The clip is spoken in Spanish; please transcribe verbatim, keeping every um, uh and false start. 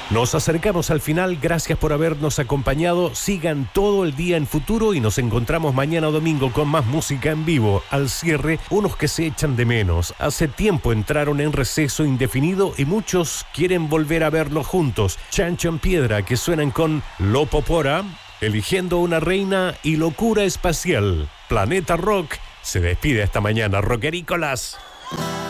Nos acercamos al final, gracias por habernos acompañado. Sigan todo el día en Futuro y nos encontramos mañana domingo con más música en vivo. Al cierre, unos que se echan de menos. Hace tiempo entraron en receso indefinido y muchos quieren volver a verlos juntos. Chancho en Piedra, que suenan con Lopopora, Eligiendo una Reina y Locura Espacial. Planeta Rock se despide esta mañana, rockerícolas.